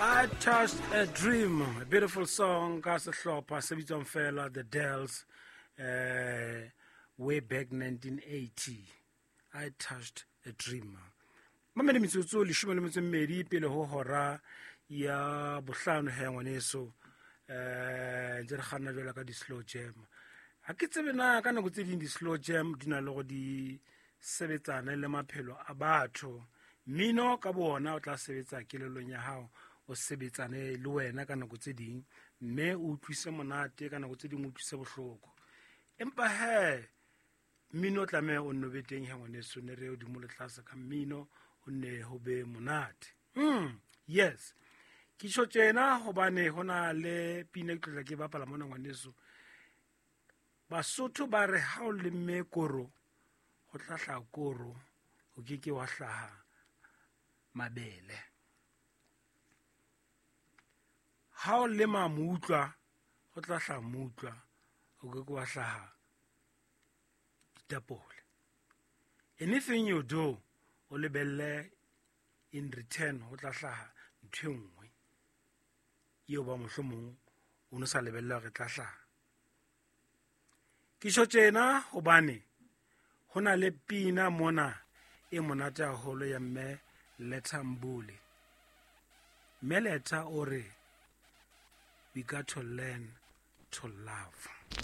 I Touched a Dream, a beautiful song ka sehlopha se bitswang fela The Dells, way back 1980. I Touched a Dream. Mamedi metsotso leshome le metso e mmedi pele ho hora ya bohlano he ngwaneso, ntse re kganna jwale ka di-slow jam. Ha ke tsebe na ka nako tse ding di-slow jam di na le go di sebetsana le maphelo a batho. Mmino ka bona o tla sebetsa kelellong ya hao, o sebetsane le wena ka nako tse ding, mme o utlwise monate ka nako tse ding o utlwise bohloko. Empa he mmino o tlameha o nne o be teng he ngwaneso, ne re hodimo le tlase ka mmino o nne ho be monate. Yes, ke tjho tjena hobane hona le pina ke tla ke bapala mona ngwaneso. Basotho ba re ha o lemme koro ho tla hlaha koro, ho ke wa hlaha mabele. Ha o lema mutlwa ho tla hlaha mutlwa, ho ke wa hlaha ditapole. Anything you do o lebelle in return ho tla hlaha ntho e nngwe eo ba mohlomong o no sa lebella hore tla hlaha. Ke tjho tjena hobane hona le pina mona e monate haholo ya mme Letta Mbulu. Mme Letta o re, we got to learn to love.